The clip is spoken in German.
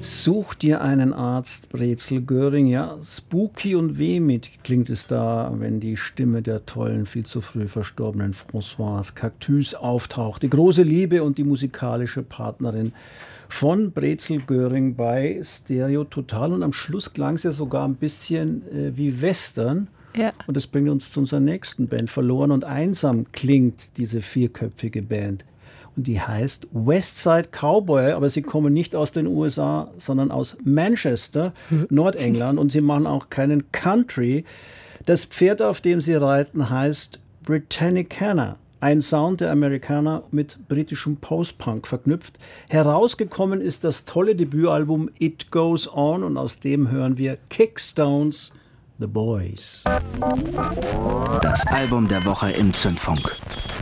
Such dir einen Arzt, Brezel Göring. Ja, spooky und wehmütig klingt es da, wenn die Stimme der tollen, viel zu früh verstorbenen Françoise Cactus auftaucht. Die große Liebe und die musikalische Partnerin von Brezel Göring bei Stereo Total. Und am Schluss klang es ja sogar ein bisschen wie Western. Ja. Und das bringt uns zu unserer nächsten Band. Verloren und einsam klingt diese vierköpfige Band. Und die heißt Westside Cowboy, aber sie kommen nicht aus den USA, sondern aus Manchester, Nordengland. Und sie machen auch keinen Country. Das Pferd, auf dem sie reiten, heißt Britannicana. Ein Sound der Amerikaner mit britischem Post-Punk verknüpft. Herausgekommen ist das tolle Debütalbum It Goes On und aus dem hören wir Kickstones, The Boys. Das Album der Woche im Zündfunk.